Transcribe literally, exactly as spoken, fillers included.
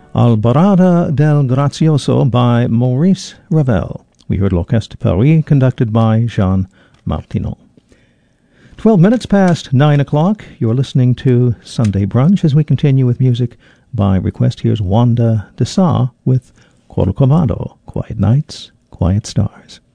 Alborada del Grazioso by Maurice Ravel. We heard L'Orchestre de Paris, conducted by Jean Martineau. Twelve minutes past nine o'clock. You're listening to Sunday Brunch as we continue with music by request. Here's Wanda de Sa with Corcovado, Quiet Nights, Quiet Stars.